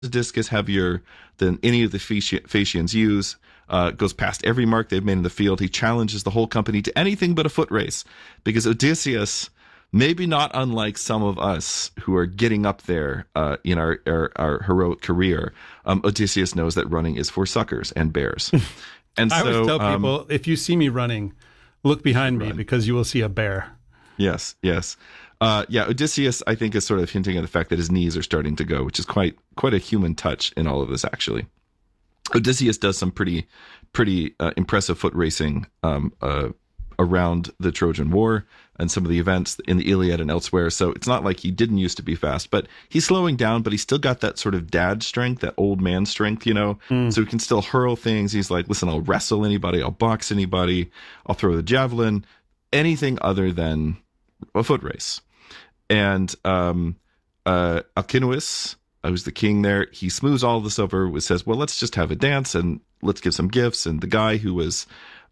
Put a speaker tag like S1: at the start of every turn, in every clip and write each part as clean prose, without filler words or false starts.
S1: disc is heavier than any of the Phaeacians use. Goes past every mark they've made in the field. He challenges the whole company to anything but a foot race, because Odysseus, maybe not unlike some of us who are getting up there in our heroic career, Odysseus knows that running is for suckers and bears. And
S2: I always tell people, if you see me running, look behind me because you will see a bear.
S1: Yes, yes. Odysseus, I think, is sort of hinting at the fact that his knees are starting to go, which is quite a human touch in all of this, actually. Odysseus does some pretty impressive foot racing around the Trojan War and some of the events in the Iliad and elsewhere. So it's not like he didn't used to be fast, but he's slowing down, but he's still got that sort of dad strength, that old man strength, so he can still hurl things. He's like, listen, I'll wrestle anybody, I'll box anybody, I'll throw the javelin, anything other than a foot race. And Alcinous, who's the king there, he smooths all this over, says, well, let's just have a dance and let's give some gifts. And the guy who was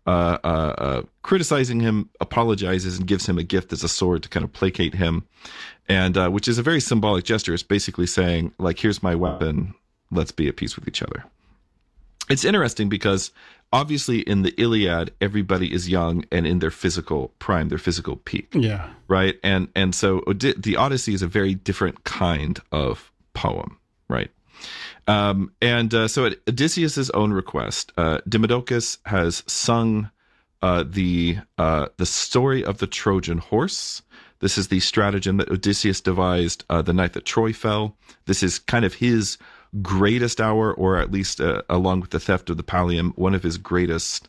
S1: criticizing him apologizes and gives him a gift as a sword to kind of placate him, and which is a very symbolic gesture. It's basically saying, like, here's my weapon, let's be at peace with each other. It's interesting because obviously in the Iliad, everybody is young and in their physical prime, their physical peak.
S2: Yeah.
S1: Right. And so the Odyssey is a very different kind of poem. Right. So at Odysseus's own request, Demodocus has sung the story of the Trojan horse. This is the stratagem that Odysseus devised the night that Troy fell. This is kind of his greatest hour, or at least along with the theft of the Pallium, one of his greatest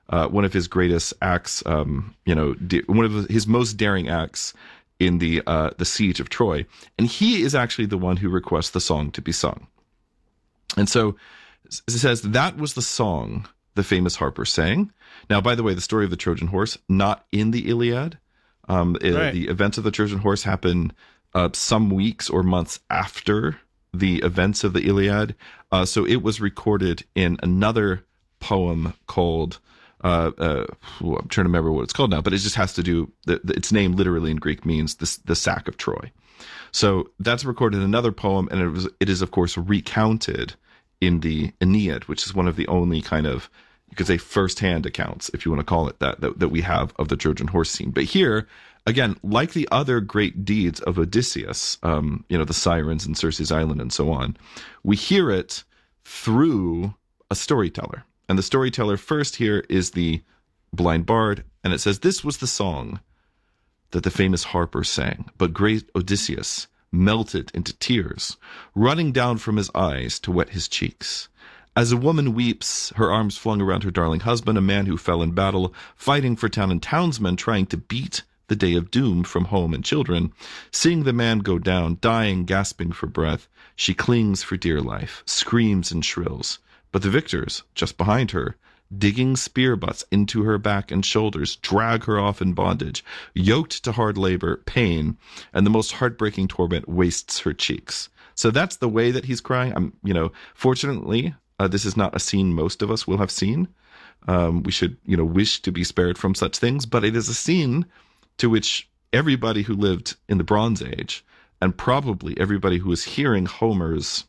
S1: acts. One of his most daring acts in the siege of Troy, and he is actually the one who requests the song to be sung. And so it says that was the song the famous harper sang. Now, by the way, the story of the Trojan horse, not in the Iliad. Right. The events of the Trojan horse happen some weeks or months after the events of the Iliad. So it was recorded in another poem called, I'm trying to remember what it's called now, but it just has to do, its name literally in Greek means the sack of Troy. So that's recorded in another poem, and it is of course recounted in the Aeneid, which is one of the only kind of, you could say, first-hand accounts, if you want to call it that we have of the Trojan horse scene. But here, again, like the other great deeds of Odysseus, the Sirens and Circe's Island and so on, we hear it through a storyteller. And the storyteller first here is the blind bard, and it says, this was the song that the famous harper sang, but great Odysseus melted into tears, running down from his eyes to wet his cheeks. As a woman weeps, her arms flung around her darling husband, a man who fell in battle, fighting for town and townsmen, trying to beat the day of doom from home and children. Seeing the man go down, dying, gasping for breath, she clings for dear life, screams and shrills. But the victors, just behind her, digging spear butts into her back and shoulders, drag her off in bondage, yoked to hard labor, pain, and the most heartbreaking torment wastes her cheeks. So that's the way that he's crying. Fortunately, this is not a scene most of us will have seen. We should, wish to be spared from such things, but it is a scene to which everybody who lived in the Bronze Age, and probably everybody who was hearing Homer's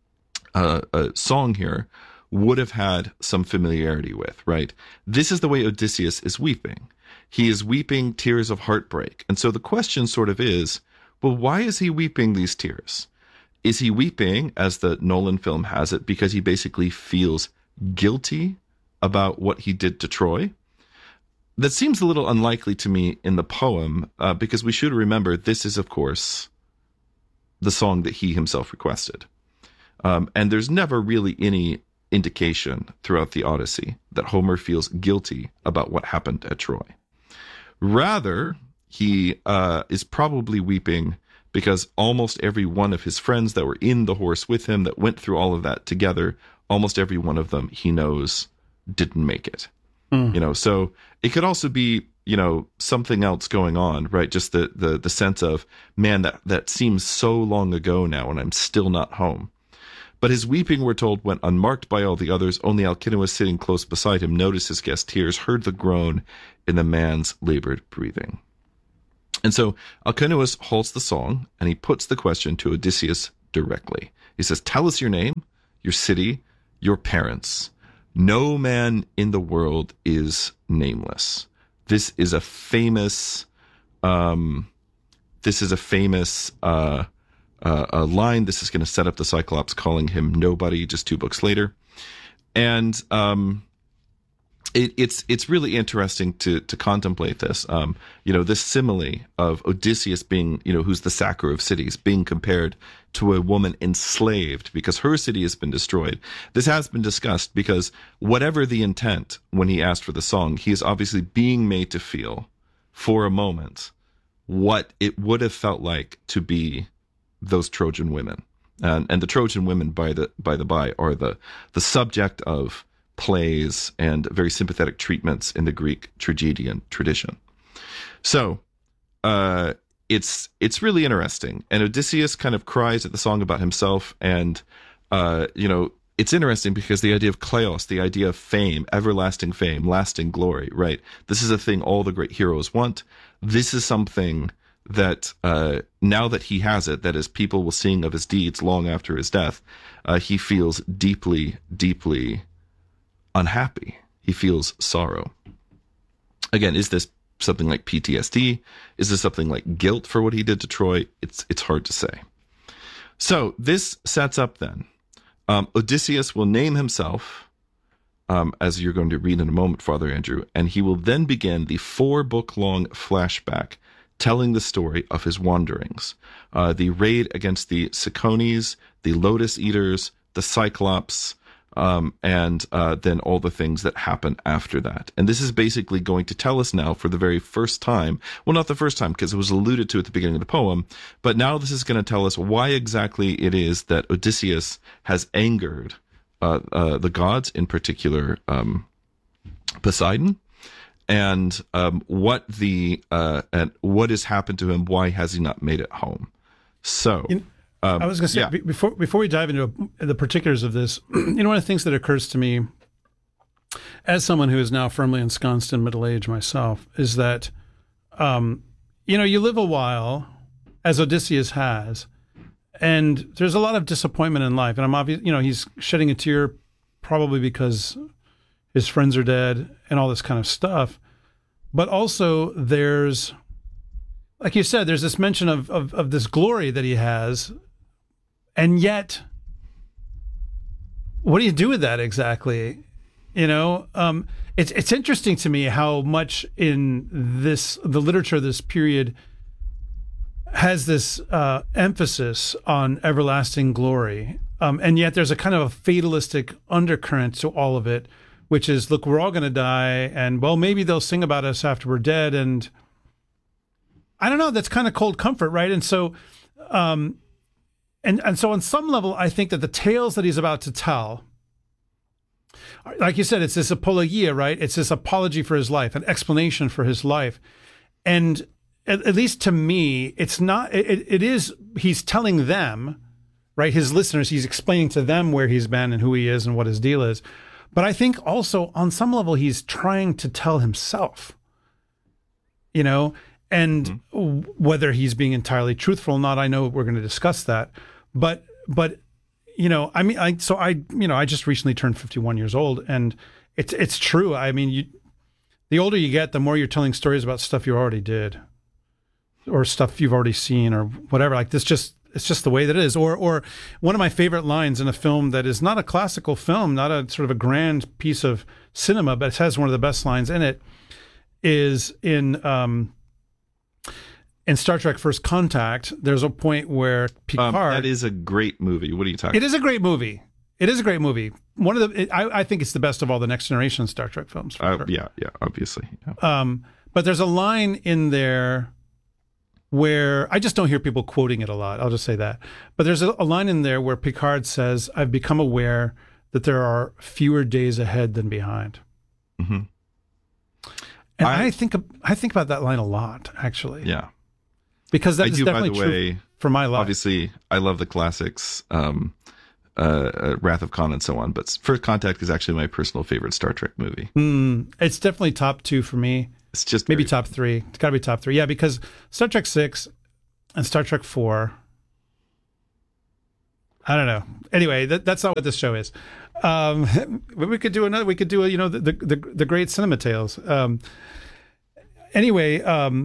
S1: song here, would have had some familiarity with, right? This is the way Odysseus is weeping. He is weeping tears of heartbreak. And so the question sort of is, well, why is he weeping these tears? Is he weeping, as the Nolan film has it, because he basically feels guilty about what he did to Troy? That seems a little unlikely to me in the poem, because we should remember this is, of course, the song that he himself requested. And there's never really any indication throughout the Odyssey that Homer feels guilty about what happened at Troy. Rather, he is probably weeping because almost every one of his friends that were in the horse with him, that went through all of that together, almost every one of them he knows didn't make it. So it could also be, something else going on, right? Just the sense of, man, that seems so long ago now and I'm still not home. But his weeping, we're told, went unmarked by all the others. Only Alcinous, sitting close beside him, noticed his guest's tears, heard the groan in the man's labored breathing. And so Alcinous halts the song, and he puts the question to Odysseus directly. He says, "Tell us your name, your city, your parents. No man in the world is nameless." This is a famous. This is a famous line. This is going to set up the Cyclops calling him nobody just 2 books later, and it's really interesting to contemplate this. This simile of Odysseus being, who's the sacker of cities, being compared to a woman enslaved because her city has been destroyed. This has been discussed because whatever the intent when he asked for the song, he is obviously being made to feel for a moment what it would have felt like to be those Trojan women. And the Trojan women, by the by, are the subject of plays and very sympathetic treatments in the Greek tragedian tradition. So it's really interesting. And Odysseus kind of cries at the song about himself. And, it's interesting because the idea of kleos, the idea of fame, everlasting fame, lasting glory, right? This is a thing all the great heroes want. This is something that now that he has it, that is, people will sing of his deeds long after his death, he feels deeply, deeply unhappy. He feels sorrow. Again, is this something like PTSD? Is this something like guilt for what he did to Troy? It's hard to say. So this sets up then. Odysseus will name himself, as you're going to read in a moment, Father Andrew, and he will then begin the 4-book-long flashback telling the story of his wanderings, the raid against the Cicones, the Lotus Eaters, the Cyclops, and then all the things that happen after that. And this is basically going to tell us now for the very first time, well, not the first time because it was alluded to at the beginning of the poem, but now this is going to tell us why exactly it is that Odysseus has angered the gods, in particular Poseidon, and what has happened to him. Why has he not made it home? So
S2: I was going to say, before we dive into the particulars of this, one of the things that occurs to me as someone who is now firmly ensconced in middle age myself is that, you live a while, as Odysseus has, and there's a lot of disappointment in life. And I'm obvious, he's shedding a tear probably because his friends are dead and all this kind of stuff. But also there's, like you said, there's this mention of this glory that he has. And yet, what do you do with that exactly? It's interesting to me how much in the literature of this period has this emphasis on everlasting glory. And yet there's a kind of a fatalistic undercurrent to all of it, which is, look, we're all going to die, and, well, maybe they'll sing about us after we're dead. And I don't know, that's kind of cold comfort, right? And so, and so on some level, I think that the tales that he's about to tell, like you said, it's this apologia, right? It's this apology for his life, an explanation for his life. And at least to me, it's not, it is, he's telling them, right? His listeners, he's explaining to them where he's been and who he is and what his deal is. But I think also on some level, he's trying to tell himself, and whether he's being entirely truthful or not, I know we're going to discuss that. But I just recently turned 51 years old, and it's true. I mean, the older you get, the more you're telling stories about stuff you already did, or stuff you've already seen, or whatever. Like this, it's just the way that it is. Or one of my favorite lines in a film that is not a classical film, not a sort of a grand piece of cinema, but it has one of the best lines in it, is in Star Trek First Contact. There's a point where Picard...
S1: that is a great movie. What are you talking about?
S2: It is a great movie. It is a great movie. One of the... I think it's the best of all the Next Generation Star Trek films. Sure.
S1: Yeah, obviously. Yeah.
S2: But there's a line in there where... I just don't hear people quoting it a lot. I'll just say that. But there's a line in there where Picard says, "I've become aware that there are fewer days ahead than behind."
S1: Mm-hmm.
S2: And I think about that line a lot, actually.
S1: Yeah.
S2: Because that is
S1: do,
S2: definitely
S1: by the
S2: true
S1: way,
S2: for my life.
S1: Obviously, I love the classics, Wrath of Khan and so on, but First Contact is actually my personal favorite Star Trek movie.
S2: It's definitely top 2 for me.
S1: It's just
S2: maybe top 3. It's got to be top 3. Yeah, because Star Trek 6 and Star Trek 4, I don't know. Anyway, that's not what this show is. We could do another. We could do the great cinema tales. Anyway,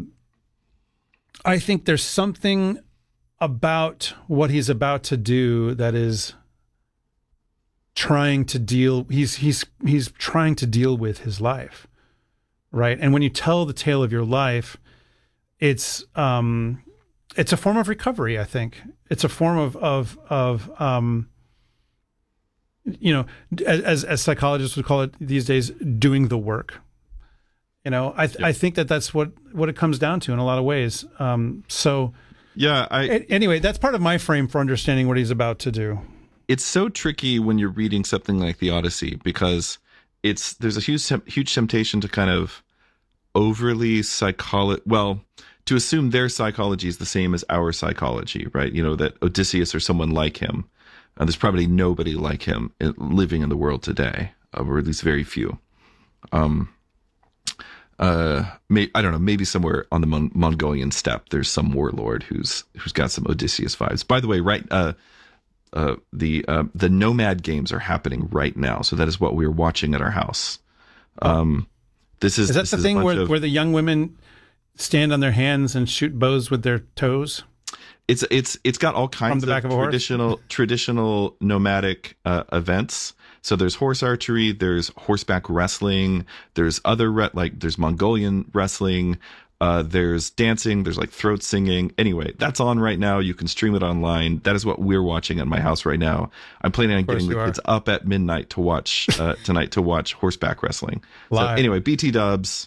S2: I think there's something about what he's about to do that is trying to deal. He's trying to deal with his life, right? And when you tell the tale of your life, it's a form of recovery. I think it's a form of as psychologists would call it these days, doing the work. I think that's what it comes down to in a lot of ways. Anyway, that's part of my frame for understanding what he's about to do.
S1: It's so tricky when you're reading something like the Odyssey because there's a huge temptation to kind of overly to assume their psychology is the same as our psychology, right? That Odysseus or someone like him, there's probably nobody like him living in the world today, or at least very few. I don't know, maybe somewhere on the Mongolian steppe, there's some warlord who's got some Odysseus vibes. By the way, right, the Nomad Games are happening right now, so that is what we're watching at our house. Is that
S2: the thing where the young women stand on their hands and shoot bows with their toes?
S1: It's got all kinds of traditional nomadic events. So there's horse archery, there's horseback wrestling, there's there's Mongolian wrestling, there's dancing, there's like throat singing. Anyway, that's on right now. You can stream it online. That is what we're watching at my house right now. I'm planning on getting the kids up at midnight to watch tonight to watch horseback wrestling.
S2: Live.
S1: So anyway, BT Dubs,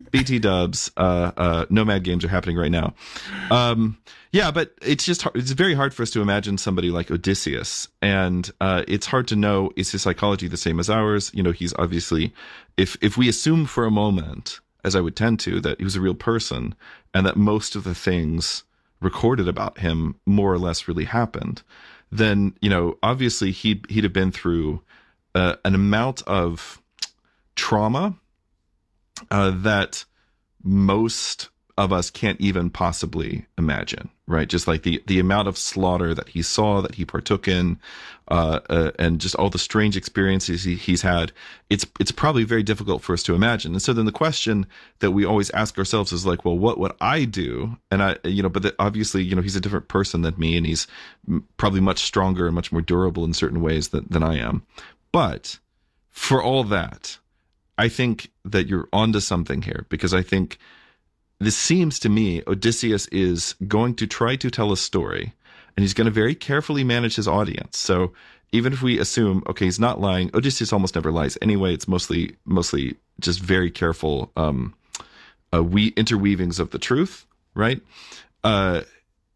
S1: Nomad Games are happening right now. But it's very hard for us to imagine somebody like Odysseus, and it's hard to know, is his psychology the same as ours? He's obviously, if we assume for a moment, as I would tend to, that he was a real person and that most of the things recorded about him more or less really happened, then obviously he'd have been through an amount of trauma that most of us can't even possibly imagine, right? Just like the amount of slaughter that he saw, that he partook in, and just all the strange experiences he's had, it's probably very difficult for us to imagine. And so then the question that we always ask ourselves is like, well, what would I do? And obviously, he's a different person than me, and he's probably much stronger and much more durable in certain ways than I am. But for all that, I think that you're onto something here, because I think this seems to me Odysseus is going to try to tell a story, and he's going to very carefully manage his audience. So even if we assume, okay, he's not lying, Odysseus almost never lies anyway. It's mostly just very careful interweavings of the truth, right? That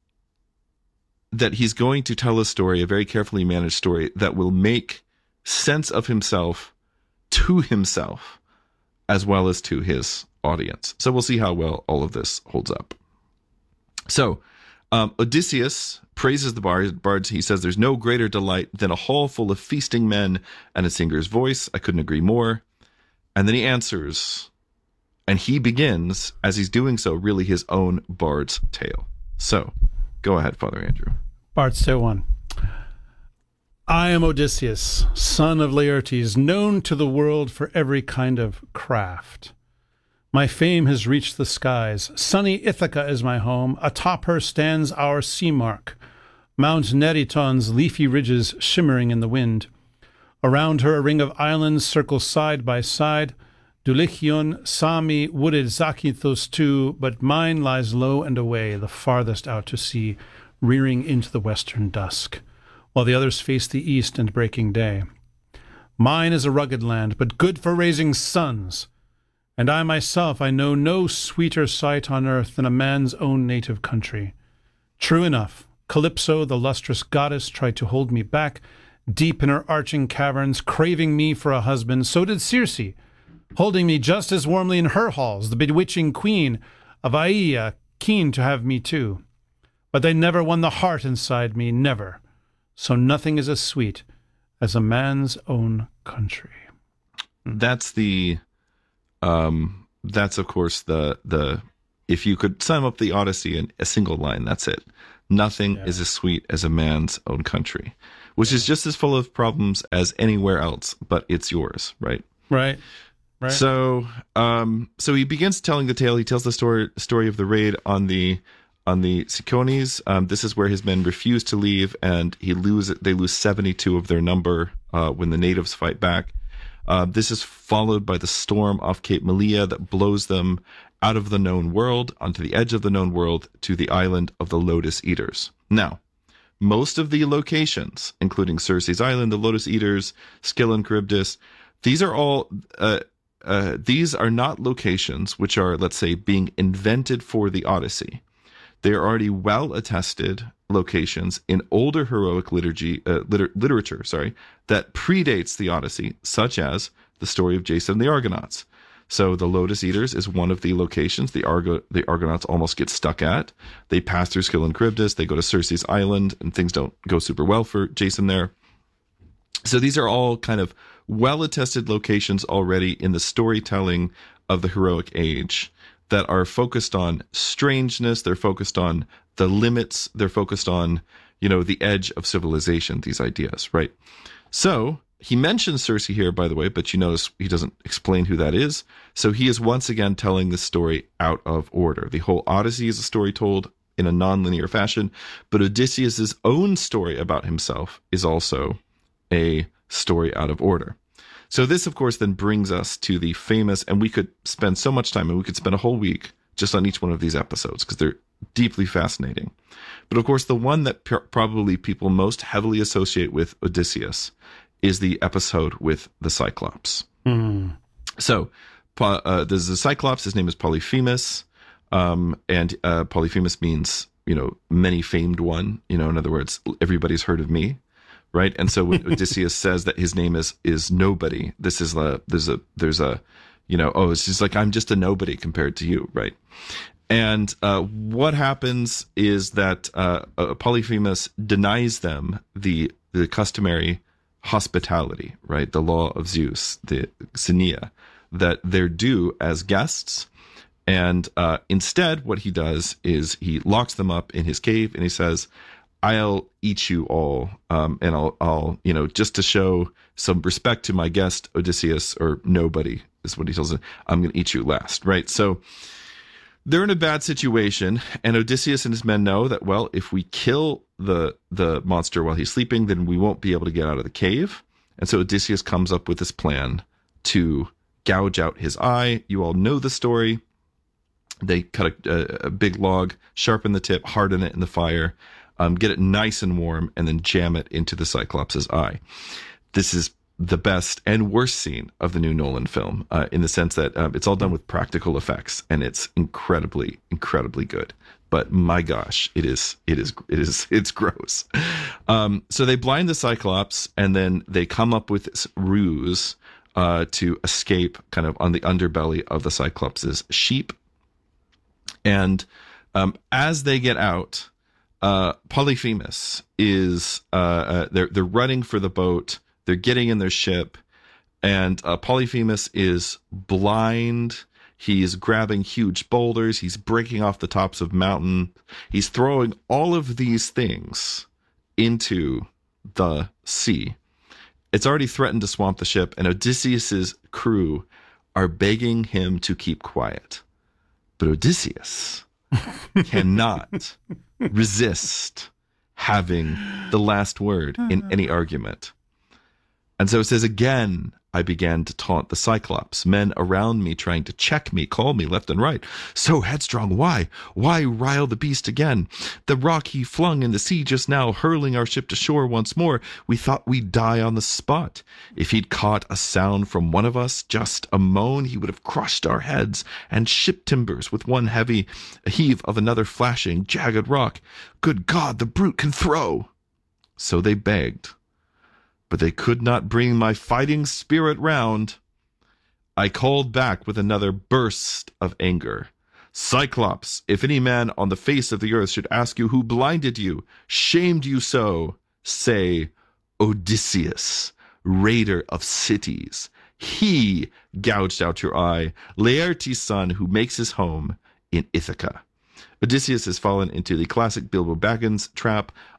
S1: he's going to tell a story, a very carefully managed story that will make sense of himself to himself as well as to his audience. So we'll see how well all of this holds up. So Odysseus praises the bards. He says there's no greater delight than a hall full of feasting men and a singer's voice. I couldn't agree more. And then he answers, and he begins, as he's doing so, really his own bard's tale. So go ahead, Father Andrew.
S2: Bard's Tale 1. I am Odysseus, son of Laertes, known to the world for every kind of craft. My fame has reached the skies. Sunny Ithaca is my home. Atop her stands our sea mark, Mount Neriton's leafy ridges shimmering in the wind. Around her a ring of islands circle side by side. Dulichion, Sami, wooded Zakynthos too, but mine lies low and away, the farthest out to sea, rearing into the western dusk, while the others face the east and breaking day. Mine is a rugged land, but good for raising sons. And I myself, I know no sweeter sight on earth than a man's own native country. True enough, Calypso, the lustrous goddess, tried to hold me back, deep in her arching caverns, craving me for a husband. So did Circe, holding me just as warmly in her halls, the bewitching queen of Aeaea, keen to have me too. But they never won the heart inside me, never. So nothing is as sweet as a man's own country.
S1: That's of course the if you could sum up the Odyssey in a single line, that's it. Nothing is as sweet as a man's own country, which is just as full of problems as anywhere else, but it's yours, right?
S2: Right. Right.
S1: So, so he begins telling the tale. He tells the story of the raid on the Cicones. This is where his men refuse to leave, and they lose 72 of their number when the natives fight back. This is followed by the storm off Cape Malea that blows them out of the known world onto the edge of the known world to the island of the Lotus Eaters. Now, most of the locations, including Circe's Island, the Lotus Eaters, Scylla and Charybdis, these are all these are not locations which are, let's say, being invented for the Odyssey. They are already well-attested locations in older heroic literature, that predates the Odyssey, such as the story of Jason and the Argonauts. So the Lotus Eaters is one of the locations the Argonauts almost get stuck at. They pass through Scylla and Charybdis. They go to Circe's Island, and things don't go super well for Jason there. So these are all kind of well-attested locations already in the storytelling of the heroic age that are focused on strangeness. They're focused on the limits. They're focused on, the edge of civilization, these ideas, right? So he mentions Circe here, by the way, but you notice he doesn't explain who that is. So he is once again telling the story out of order. The whole Odyssey is a story told in a non-linear fashion, but Odysseus's own story about himself is also a story out of order. So this, of course, then brings us to the famous, and we could spend so much time, and we could spend a whole week just on each one of these episodes because they're deeply fascinating. But of course, the one that probably people most heavily associate with Odysseus is the episode with the Cyclops. Mm. So there's a Cyclops. His name is Polyphemus, and Polyphemus means, many famed one. In other words, everybody's heard of me. Right. And so when Odysseus says that his name is nobody, this is there's a it's just like, I'm just a nobody compared to you. Right. And what happens is that Polyphemus denies them the customary hospitality, right? The law of Zeus, the xenia, that they're due as guests. And instead, what he does is he locks them up in his cave and he says, I'll eat you all, and I'll, just to show some respect to my guest Odysseus, or nobody is what he tells them, I'm going to eat you last, right? So they're in a bad situation, and Odysseus and his men know that, well, if we kill the monster while he's sleeping, then we won't be able to get out of the cave. And so Odysseus comes up with this plan to gouge out his eye. You all know the story. They cut a big log, sharpen the tip, harden it in the fire, get it nice and warm, and then jam it into the Cyclops' eye. This is the best and worst scene of the new Nolan film, in the sense that it's all done with practical effects, and it's incredibly, incredibly good. But my gosh, it's gross. So they blind the Cyclops, and then they come up with this ruse to escape kind of on the underbelly of the Cyclops' sheep. And as they get out, Polyphemus is they're running for the boat. They're getting in their ship, and Polyphemus is blind. He's grabbing huge boulders. He's breaking off the tops of mountains. He's throwing all of these things into the sea. It's already threatened to swamp the ship, and Odysseus's crew are begging him to keep quiet. But Odysseus cannot resist having the last word in any argument. And so it says, again, I began to taunt the Cyclops, men around me trying to check me, call me left and right. So headstrong, why? Why rile the beast again? The rock he flung in the sea just now, hurling our ship to shore once more. We thought we'd die on the spot. If he'd caught a sound from one of us, just a moan, he would have crushed our heads and ship timbers with one heavy heave of another flashing, jagged rock. Good God, the brute can throw. So they begged. But they could not bring my fighting spirit round. I called back with another burst of anger. Cyclops, if any man on the face of the earth should ask you who blinded you, shamed you so, say, Odysseus, raider of cities. He gouged out your eye, Laertes' son, who makes his home in Ithaca. Odysseus has fallen into the classic Bilbo Baggins trap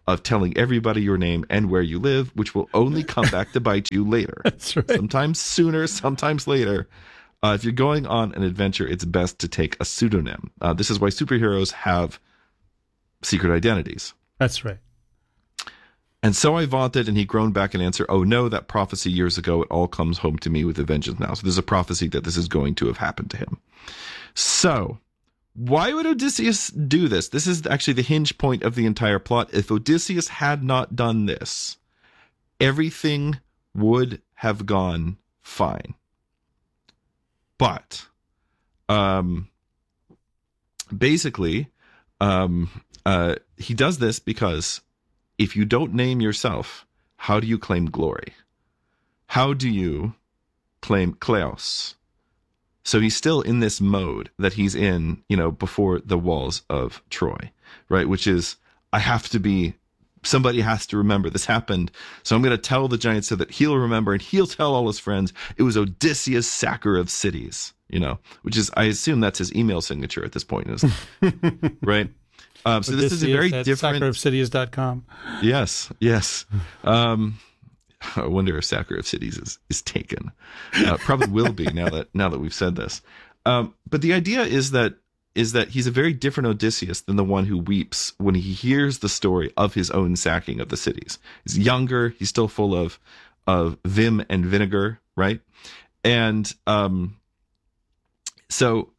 S1: of telling everybody your name and where you live, which will only come back to bite you later.
S2: That's right.
S1: Sometimes sooner, sometimes later. If you're going on an adventure, it's best to take a pseudonym. This is why superheroes have secret identities.
S2: That's right.
S1: And so I vaunted, and he groaned back in answer, "Oh no, that prophecy years ago, it all comes home to me with a vengeance now." So there's a prophecy that this is going to have happened to him. So why would Odysseus do this? This is actually the hinge point of the entire plot. If Odysseus had not done this, everything would have gone fine. But basically, he does this because if you don't name yourself, how do you claim glory? How do you claim kleos? So he's still in this mode that he's in, before the walls of Troy, right? Which is, somebody has to remember this happened. So I'm going to tell the giant so that he'll remember, and he'll tell all his friends it was Odysseus, sacker of cities, which is, I assume that's his email signature at this point, right? So this is a very different.
S2: Sackerofcities.com.
S1: Yes. I wonder if Sacker of Cities is taken. Probably will be now that we've said this. But the idea is that he's a very different Odysseus than the one who weeps when he hears the story of his own sacking of the cities. He's younger. He's still full of vim and vinegar, right? And so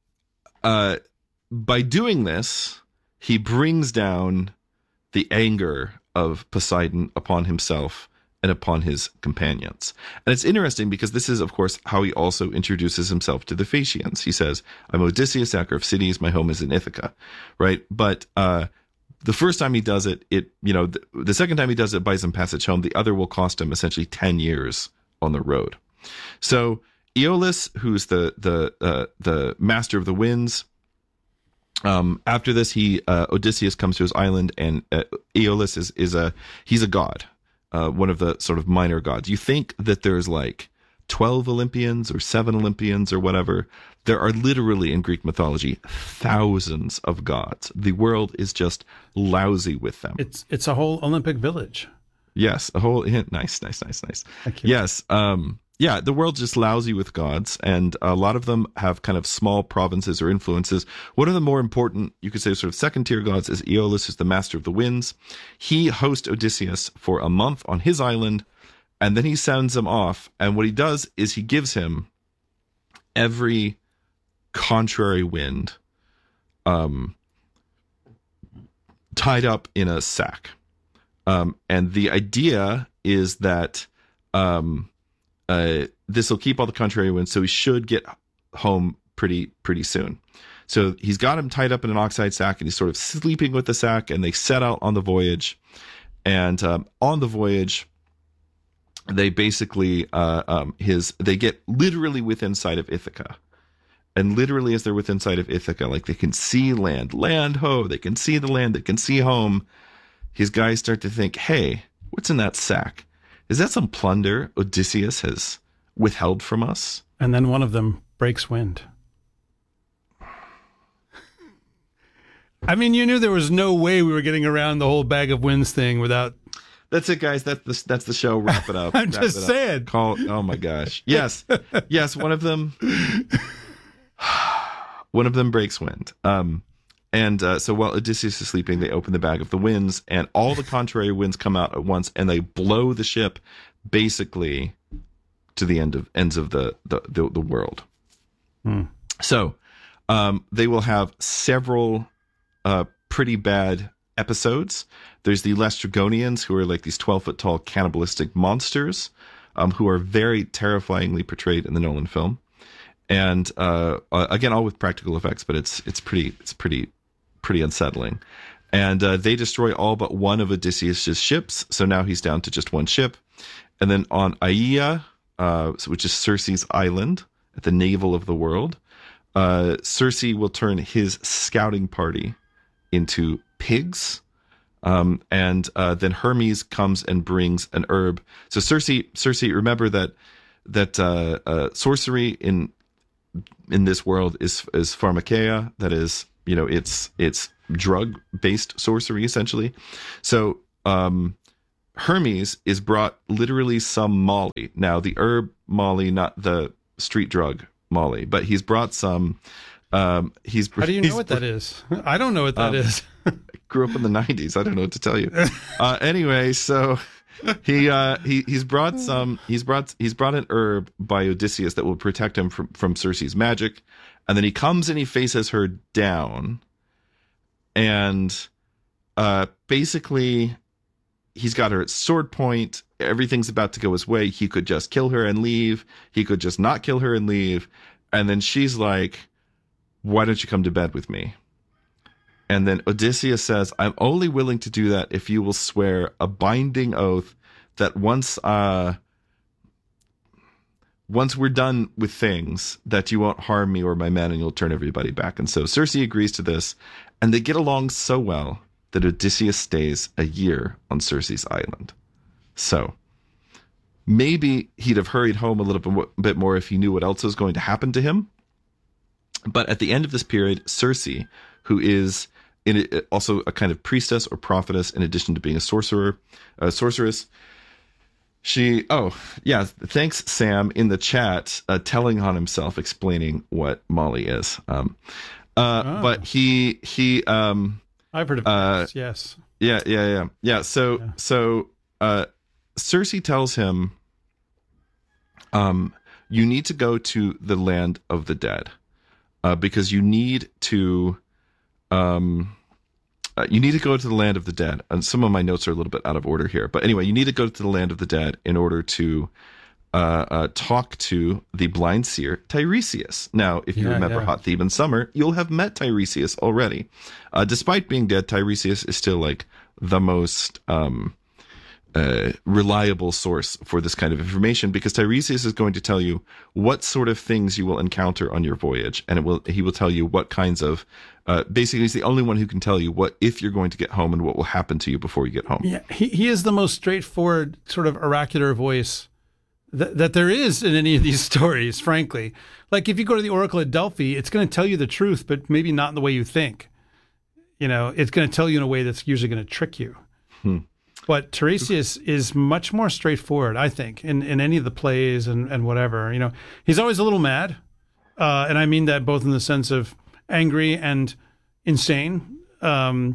S1: by doing this, he brings down the anger of Poseidon upon himself and upon his companions. And it's interesting because this is, of course, how he also introduces himself to the Phaeacians. He says, "I'm Odysseus, sacker of cities. My home is in Ithaca," right? But the first time he does it, the second time he does it buys him passage home. The other will cost him essentially 10 years on the road. So Aeolus, who's the master of the winds, after this, Odysseus comes to his island, and Aeolus he's a god, one of the sort of minor gods. You think that there's like 12 Olympians or 7 Olympians or whatever. There are literally in Greek mythology thousands of gods. The world is just lousy with them.
S2: It's a whole Olympic village.
S1: Yes, a whole nice.
S2: Thank you.
S1: Yes. Yeah, the world's just lousy with gods, and a lot of them have kind of small provinces or influences. One of the more important, you could say, sort of second-tier gods is Aeolus, who's the master of the winds. He hosts Odysseus for a month on his island, and then he sends him off. And what he does is he gives him every contrary wind tied up in a sack. And the idea is that this will keep all the contrary winds, so he should get home pretty soon. So he's got him tied up in an oxide sack, and he's sort of sleeping with the sack, and they set out on the voyage. And on the voyage, they basically they get literally within sight of Ithaca. And literally as they're within sight of Ithaca, like they can see land, ho, they can see the land, they can see home. His guys start to think, hey, what's in that sack? Is that some plunder Odysseus has withheld from us?
S2: And then one of them breaks wind. I mean, you knew there was no way we were getting around the whole bag of winds thing without...
S1: That's it, guys. That's the show. Wrap it up.
S2: I'm just saying.
S1: Oh my gosh. Yes. One of them breaks wind. So while Odysseus is sleeping, they open the bag of the winds, and all the contrary winds come out at once, and they blow the ship basically to the ends of the world. So they will have several pretty bad episodes. There's the Laestrygonians, who are like these 12-foot tall cannibalistic monsters, who are very terrifyingly portrayed in the Nolan film. And again, all with practical effects, but it's pretty unsettling. And they destroy all but one of Odysseus' ships, so now he's down to just one ship. And then on Aia, which is Circe's island at the navel of the world, Circe will turn his scouting party into pigs. And then Hermes comes and brings an herb. So Circe, remember that sorcery in this world is pharmakeia. That is, it's drug-based sorcery, essentially. So Hermes is brought literally some Molly. Now, the herb Molly, not the street drug Molly, but he's brought some. How
S2: do you know what that is? I don't know what that is.
S1: Grew up in the 90s. I don't know what to tell you. Anyway, so he's brought an herb by Odysseus that will protect him from Circe's magic, and then he comes and he faces her down, and basically he's got her at sword point. Everything's about to go his way. He could just kill her and leave. He could just not kill her and leave. And then she's like, "Why don't you come to bed with me?" And then Odysseus says, "I'm only willing to do that if you will swear a binding oath that once we're done with things, that you won't harm me or my men and you'll turn everybody back." And so Circe agrees to this, and they get along so well that Odysseus stays a year on Circe's island. So maybe he'd have hurried home a little bit more if he knew what else was going to happen to him. But at the end of this period, Circe, who is also a kind of priestess or prophetess, in addition to being a sorceress, thanks Sam in the chat, telling on himself, explaining what Molly is. But he
S2: I've heard of this, yes.
S1: Yeah. So Circe tells him, you need to go to the land of the dead, because you need to go to the land of the dead. And some of my notes are a little bit out of order here, but anyway, you need to go to the land of the dead in order to talk to the blind seer Tiresias. Now, if you remember Hot Theban Summer, you'll have met Tiresias already. Despite being dead, Tiresias is still like the most reliable source for this kind of information, because Tiresias is going to tell you what sort of things you will encounter on your voyage, and he will tell you what kinds of basically he's the only one who can tell you what if you're going to get home and what will happen to you before you get home.
S2: Yeah, he is the most straightforward sort of oracular voice that there is in any of these stories, frankly. Like if you go to the Oracle at Delphi, it's going to tell you the truth, but maybe not in the way you think. It's going to tell you in a way that's usually going to trick you. But Tiresias is much more straightforward, I think, in any of the plays and whatever. He's always a little mad. And I mean that both in the sense of angry and insane. I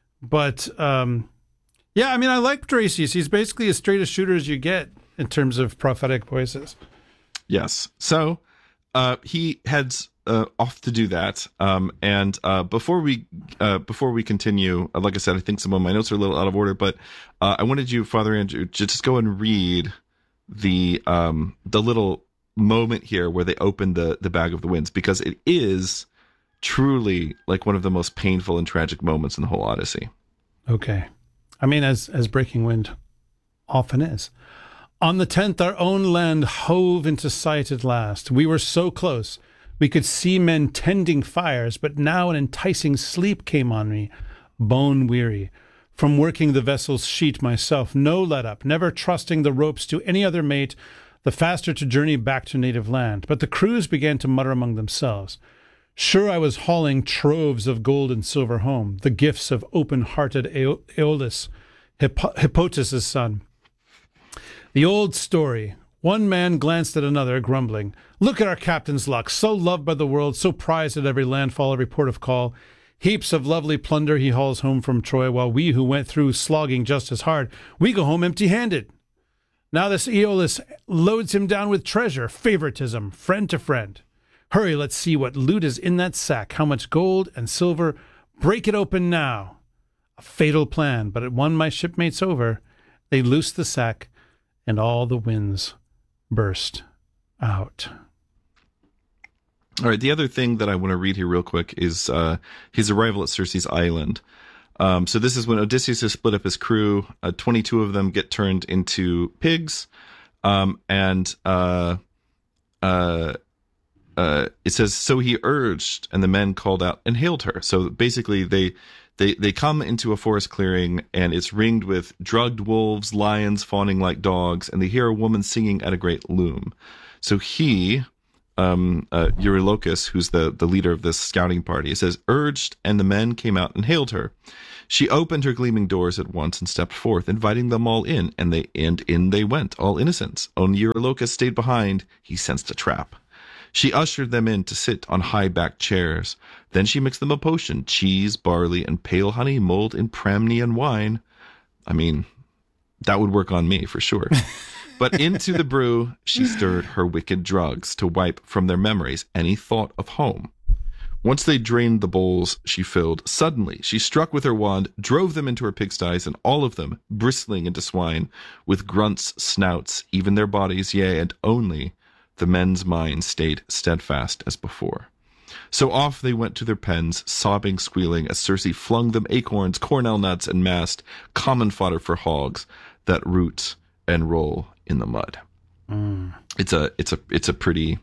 S2: like Tiresias. He's basically as straight a shooter as you get in terms of prophetic voices.
S1: Yes. So he heads off to do that. And before we continue, like I said, I think some of my notes are a little out of order, but I wanted you, Father Andrew, to just go and read the little moment here where they open the bag of the winds, because it is truly like one of the most painful and tragic moments in the whole Odyssey.
S2: Okay. I mean, as Breaking Wind often is. On the 10th, our own land hove into sight at last. We were so close. We could see men tending fires, but now an enticing sleep came on me, bone weary. From working the vessel's sheet myself, no let up, never trusting the ropes to any other mate, the faster to journey back to native land. But the crews began to mutter among themselves. Sure, I was hauling troves of gold and silver home, the gifts of open-hearted Aeolus, Hippotas' son. The old story. One man glanced at another, grumbling. Look at our captain's luck, so loved by the world, so prized at every landfall, every port of call. Heaps of lovely plunder he hauls home from Troy, while we who went through slogging just as hard, we go home empty-handed. Now this Aeolus loads him down with treasure, favoritism, friend to friend. Hurry, let's see what loot is in that sack, how much gold and silver. Break it open now. A fatal plan, but it won my shipmates over. They loosed the sack, and all the winds burst out.
S1: All right, the other thing that I want to read here real quick is his arrival at Circe's island. So this is when Odysseus has split up his crew. 22 of them get turned into pigs. It says, so he urged, and the men called out and hailed her. So basically they come into a forest clearing, and it's ringed with drugged wolves, lions fawning like dogs, and they hear a woman singing at a great loom. So he Eurylochus, who's the leader of this scouting party. It says, urged, and the men came out and hailed her. She opened her gleaming doors at once and stepped forth, inviting them all in, and in they went, all innocents. Only Eurylochus stayed behind. He sensed a trap. She ushered them in to sit on high-backed chairs. Then she mixed them a potion, cheese, barley, and pale honey mulled in Pramnian wine. I mean, that would work on me for sure. But into the brew she stirred her wicked drugs to wipe from their memories any thought of home. Once they drained the bowls she filled, suddenly she struck with her wand, drove them into her pigsties, and all of them, bristling into swine, with grunts, snouts, even their bodies, yea, and only the men's minds stayed steadfast as before. So off they went to their pens, sobbing, squealing, as Circe flung them acorns, cornel nuts, and mast, common fodder for hogs that root and roll in the mud. It's a pretty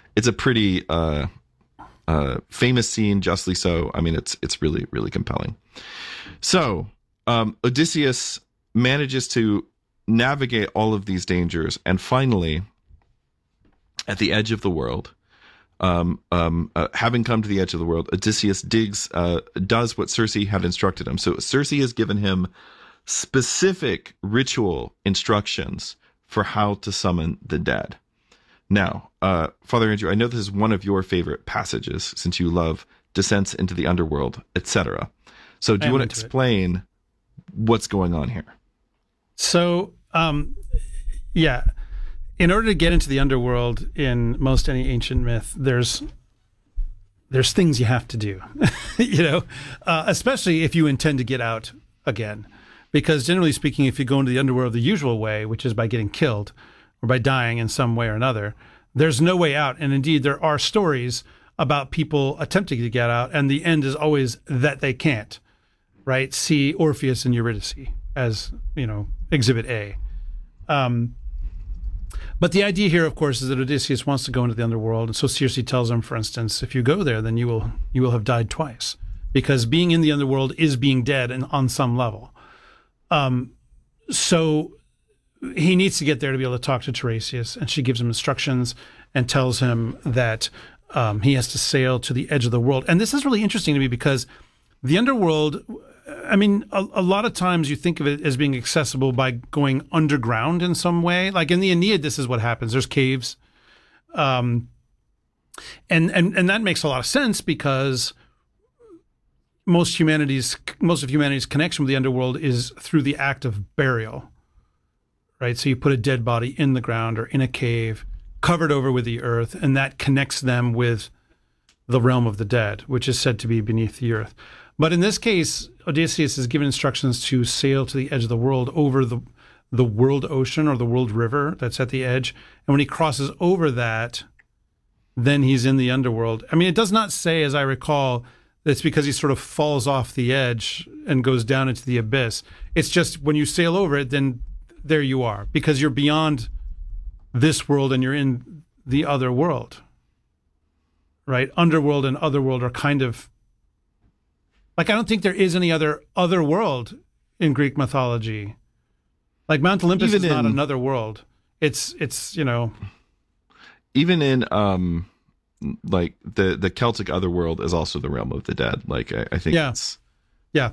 S1: famous scene, justly so. I mean, it's really, really compelling. So Odysseus manages to navigate all of these dangers, and finally, at the edge of the world, having come to the edge of the world, Odysseus does what Circe had instructed him. So Circe has given him specific ritual instructions for how to summon the dead. Now, Father Andrew, I know this is one of your favorite passages since you love descents into the underworld, etc. So do you want to explain what's going on here?
S2: So, yeah. In order to get into the underworld in most any ancient myth, there's things you have to do, especially if you intend to get out again. Because generally speaking, if you go into the underworld the usual way, which is by getting killed or by dying in some way or another, there's no way out. And indeed, there are stories about people attempting to get out, and the end is always that they can't, right? See Orpheus and Eurydice as, Exhibit A. But the idea here, of course, is that Odysseus wants to go into the underworld. And so Circe tells him, for instance, if you go there, then you will have died twice, because being in the underworld is being dead and on some level. So he needs to get there to be able to talk to Tiresias, and she gives him instructions and tells him that he has to sail to the edge of the world. And this is really interesting to me because the underworld, I mean, a lot of times you think of it as being accessible by going underground in some way. Like in the Aeneid, this is what happens. There's caves. And that makes a lot of sense because most of humanity's connection with the underworld is through the act of burial, right? So you put a dead body in the ground or in a cave, covered over with the earth, and that connects them with the realm of the dead, which is said to be beneath the earth. But in this case, Odysseus is given instructions to sail to the edge of the world over the world ocean or the world river that's at the edge. And when he crosses over that, then he's in the underworld. I mean, it does not say, as I recall, that it's because he sort of falls off the edge and goes down into the abyss. It's just when you sail over it, then there you are, because you're beyond this world and you're in the other world, right? Underworld and otherworld are kind of, like, I don't think there is any other world in Greek mythology. Like Mount Olympus is not another world. It's
S1: even in like the Celtic otherworld is also the realm of the dead. Like I think
S2: yeah.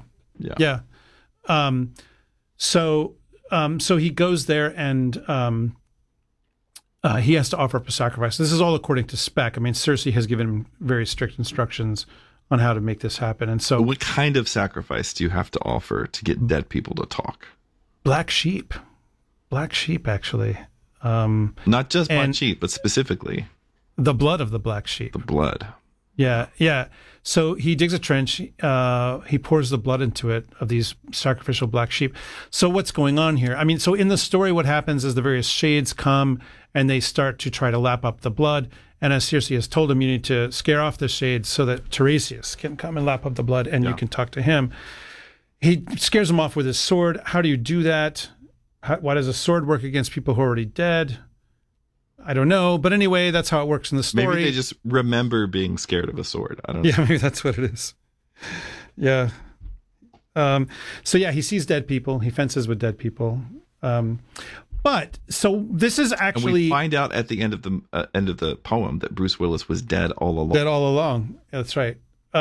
S2: So he goes there and he has to offer up a sacrifice. This is all according to spec. I mean, Circe has given him very strict instructions on how to make this happen. And so,
S1: what kind of sacrifice do you have to offer to get dead people to talk?
S2: Black sheep, actually.
S1: Not just black sheep, but specifically
S2: the blood of the black sheep.
S1: The blood.
S2: Yeah. So he digs a trench. He pours the blood into it of these sacrificial black sheep. So what's going on here? I mean, so in the story, what happens is the various shades come and they start to try to lap up the blood. And as Circe has told him, you need to scare off the shades so that Tiresias can come and lap up the blood and you can talk to him. He scares him off with his sword. How do you do that? Why does a sword work against people who are already dead? I don't know. But anyway, that's how it works in the story.
S1: Maybe they just remember being scared of a sword. I don't know.
S2: Yeah, maybe that's what it is. Yeah. So he sees dead people. He fences with dead people. But so this is
S1: And
S2: actually
S1: we find out at the end of the poem that Bruce Willis was dead all along.
S2: dead all along. That's right.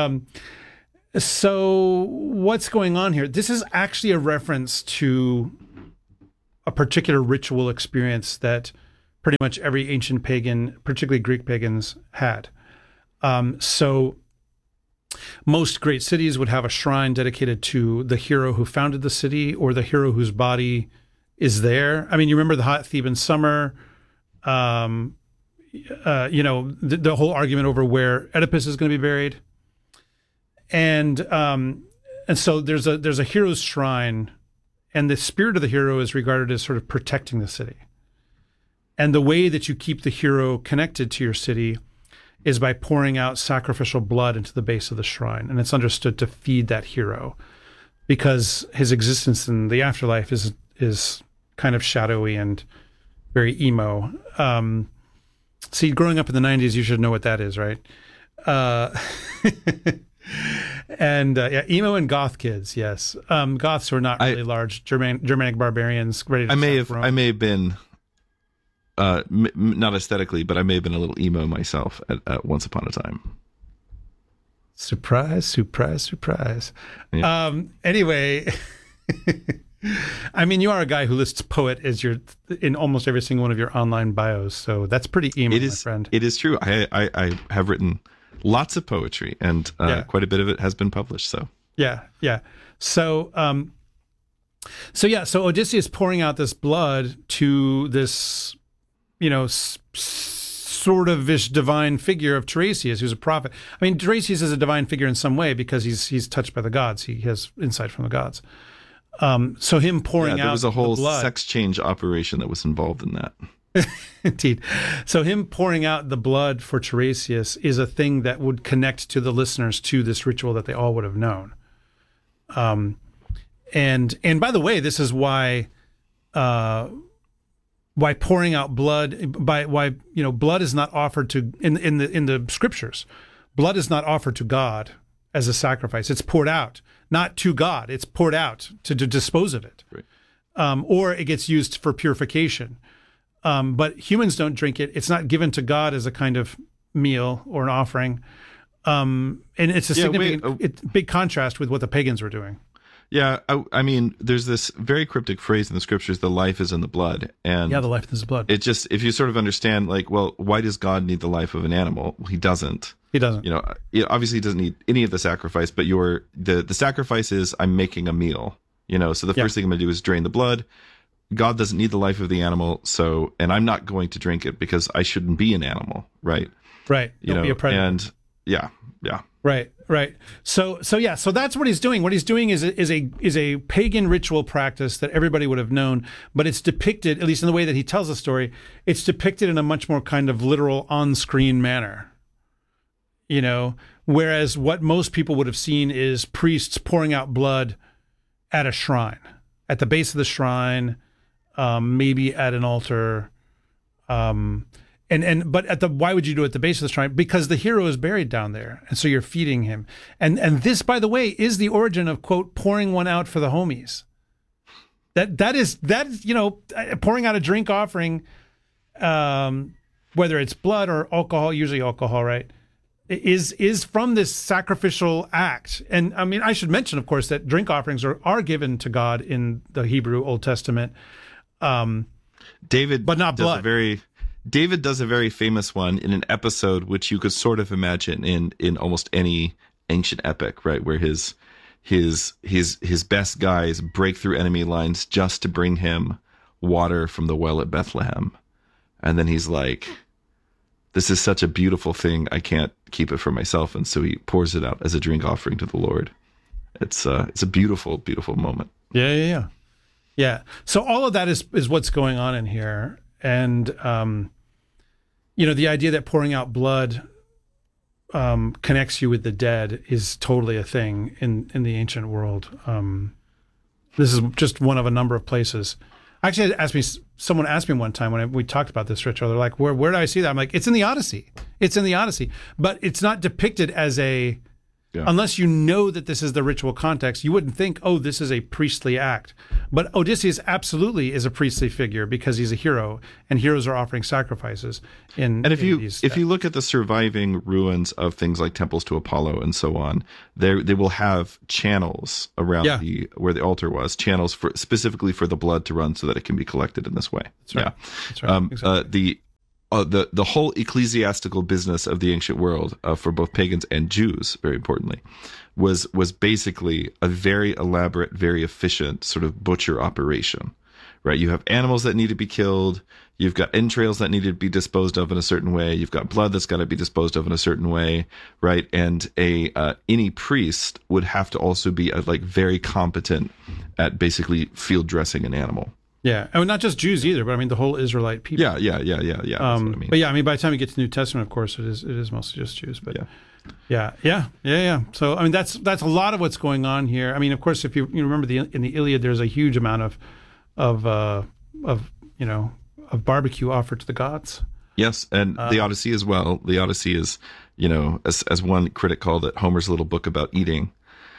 S2: So what's going on here? This is actually a reference to a particular ritual experience that pretty much every ancient pagan, particularly Greek pagans, had. So most great cities would have a shrine dedicated to the hero who founded the city or the hero whose body is there. I mean, you remember the hot Theban summer, the whole argument over where Oedipus is going to be buried. And so there's a hero's shrine, and the spirit of the hero is regarded as sort of protecting the city. And the way that you keep the hero connected to your city is by pouring out sacrificial blood into the base of the shrine. And it's understood to feed that hero because his existence in the afterlife is kind of shadowy and very emo. See, growing up in the 90s, you should know what that is, right? And emo and goth kids, yes. Goths were not really large Germanic barbarians ready to
S1: I may have been not aesthetically, but I may have been a little emo myself at once upon a time.
S2: Surprise, surprise, surprise.
S1: Yeah.
S2: Anyway, I mean, you are a guy who lists poet as in almost every single one of your online bios, so that's pretty emo, my friend.
S1: It is true. I have written lots of poetry, and quite a bit of it has been published. So
S2: yeah. So so Odysseus pouring out this blood to this, sort of ish divine figure of Tiresias, who's a prophet. I mean, Tiresias is a divine figure in some way because he's touched by the gods. He has insight from the gods. So him pouring out
S1: there was a whole
S2: the blood,
S1: sex change operation that was involved in that.
S2: Indeed. So him pouring out the blood for Tiresias is a thing that would connect to the listeners to this ritual that they all would have known. And by the way, this is why pouring out blood, why blood is not offered to in the scriptures. Blood is not offered to God as a sacrifice. It's poured out, not to God. It's poured out to dispose of it, right. Or it gets used for purification. But humans don't drink it. It's not given to God as a kind of meal or an offering. And it's a significant, big contrast with what the pagans were doing.
S1: Yeah, I mean, there's this very cryptic phrase in the scriptures: "The life is in the blood." And
S2: the life is in the blood.
S1: It just, if you sort of understand, like, well, why does God need the life of an animal? Well, he doesn't.
S2: He doesn't.
S1: Obviously, he doesn't need any of the sacrifice. But the sacrifice is, I'm making a meal. So the first thing I'm going to do is drain the blood. God doesn't need the life of the animal, and I'm not going to drink it because I shouldn't be an animal, right?
S2: Right. Don't be a predator.
S1: And yeah.
S2: Right. So that's what he's doing. What he's doing is a pagan ritual practice that everybody would have known, but it's depicted, at least in the way that he tells the story, it's depicted in a much more kind of literal on-screen manner. Whereas what most people would have seen is priests pouring out blood at a shrine, at the base of the shrine, maybe at an altar, but why would you do it at the base of the shrine? Because the hero is buried down there, and so you're feeding him. And this, by the way, is the origin of, quote, pouring one out for the homies. That is pouring out a drink offering, whether it's blood or alcohol, usually alcohol, right? Is from this sacrificial act. And I mean, I should mention, of course, that drink offerings are given to God in the Hebrew Old Testament.
S1: David,
S2: but not blood.
S1: David does a very famous one in an episode which you could sort of imagine in almost any ancient epic, right? Where his best guys break through enemy lines just to bring him water from the well at Bethlehem. And then he's like, this is such a beautiful thing, I can't keep it for myself. And so he pours it out as a drink offering to the Lord. It's a beautiful, beautiful moment.
S2: Yeah. So all of that is what's going on in here. And, the idea that pouring out blood connects you with the dead is totally a thing in the ancient world. This is just one of a number of places. Actually, someone asked me one time when we talked about this ritual, they're like, where do I see that? I'm like, it's in the Odyssey. It's in the Odyssey. But it's not depicted as a Unless you know that this is the ritual context, you wouldn't think, oh, this is a priestly act. But Odysseus absolutely is a priestly figure because he's a hero, and heroes are offering sacrifices.
S1: And if you look at the surviving ruins of things like temples to Apollo and so on, they will have channels around where the altar was, channels specifically for the blood to run so that it can be collected in this way.
S2: That's right. That's right. Exactly.
S1: The whole ecclesiastical business of the ancient world, for both pagans and Jews, very importantly, was basically a very elaborate, very efficient sort of butcher operation, right? You have animals that need to be killed. You've got entrails that need to be disposed of in a certain way. You've got blood that's got to be disposed of in a certain way, right? And any priest would have to also be like very competent at basically field dressing an animal.
S2: Yeah, I mean, not just Jews either, but I mean the whole Israelite people.
S1: Yeah. That's what I mean.
S2: But yeah, I mean, by the time you get to the New Testament, of course, it is mostly just Jews. But yeah. So I mean, that's a lot of what's going on here. I mean, of course, if you remember in the Iliad, there's a huge amount of barbecue offered to the gods.
S1: Yes, and the Odyssey as well. The Odyssey is, as one critic called it, Homer's little book about eating.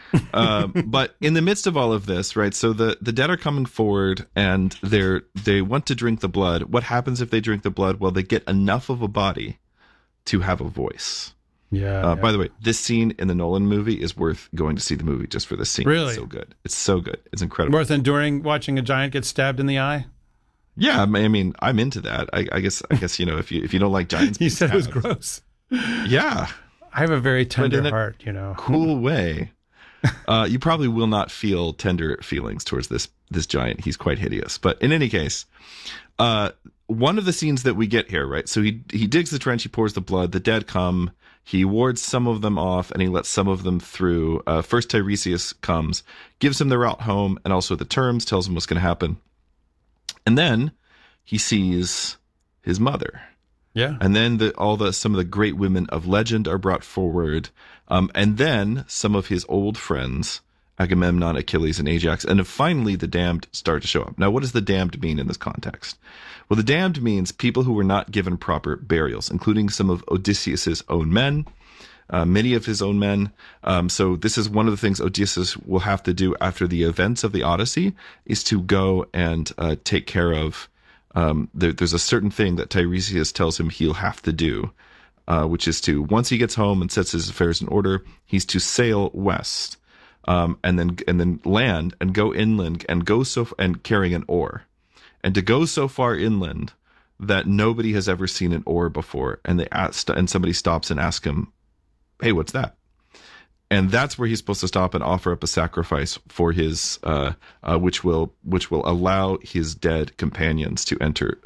S1: But in the midst of all of this, right, so the dead are coming forward and they want to drink the blood. What happens if they drink the blood? Well, they get enough of a body to have a voice.
S2: Yeah.
S1: By the way, this scene in the Nolan movie is worth going to see the movie just for this scene.
S2: Really?
S1: It's so good. It's so good. It's incredible.
S2: Worth enduring watching a giant get stabbed in the eye?
S1: Yeah, I mean, I'm into that. I guess if you don't like giants,
S2: you said it was gross.
S1: Yeah,
S2: I have a very tender heart.
S1: Cool way. You probably will not feel tender feelings towards this giant. He's quite hideous. But in any case, one of the scenes that we get here, right? So he digs the trench, he pours the blood, the dead come, he wards some of them off, and he lets some of them through. First Tiresias comes, gives him the route home, and also the terms, tells him what's going to happen. And then he sees his mother.
S2: Yeah.
S1: And then some of the great women of legend are brought forward. And then some of his old friends, Agamemnon, Achilles, and Ajax. And then finally, the damned start to show up. Now, what does the damned mean in this context? Well, the damned means people who were not given proper burials, including some of Odysseus's own men, many of his own men. So this is one of the things Odysseus will have to do after the events of the Odyssey, is to go and take care of. There's a certain thing that Tiresias tells him he'll have to do, which is to, once he gets home and sets his affairs in order, he's to sail west, and then land and go inland and carrying an oar, and to go so far inland that nobody has ever seen an oar before, and somebody stops and asks him, "Hey, what's that?" And that's where he's supposed to stop and offer up a sacrifice for his, which will allow his dead companions to enter